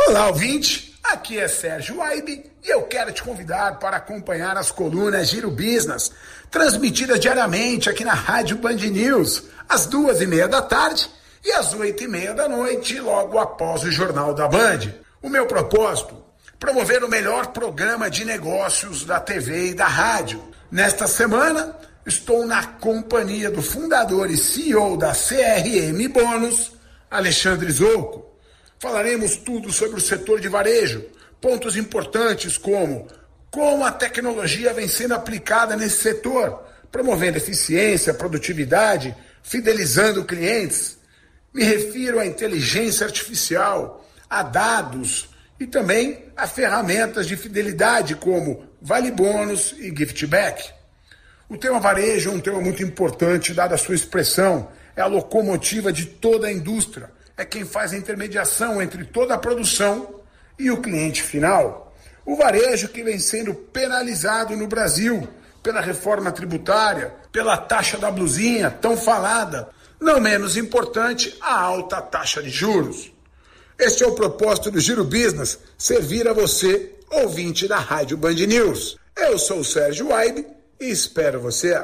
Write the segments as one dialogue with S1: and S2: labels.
S1: Olá, ouvinte! Aqui é Sérgio Waibe e eu quero te convidar para acompanhar as colunas Giro Business, transmitidas diariamente aqui na Rádio Band News, às 2h30 da tarde e às 8h30 da noite, logo após o Jornal da Band. O meu propósito? Promover o melhor programa de negócios da TV e da rádio. Nesta semana, estou na companhia do fundador e CEO da CRM Bônus, Alexandre Zocco. Falaremos tudo sobre o setor de varejo, pontos importantes como a tecnologia vem sendo aplicada nesse setor, promovendo eficiência, produtividade, fidelizando clientes. Me refiro à inteligência artificial, a dados e também a ferramentas de fidelidade como Vale Bônus e Giftback. O tema varejo é um tema muito importante, dada a sua expressão, é a locomotiva de toda a indústria. É quem faz a intermediação entre toda a produção e o cliente final. O varejo que vem sendo penalizado no Brasil pela reforma tributária, pela taxa da blusinha tão falada, não menos importante, a alta taxa de juros. Este é o propósito do Giro Business, servir a você, ouvinte da Rádio Band News. Eu sou o Sérgio Waibe e espero você.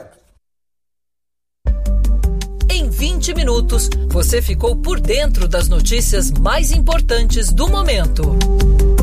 S2: Em 20 minutos, você ficou por dentro das notícias mais importantes do momento.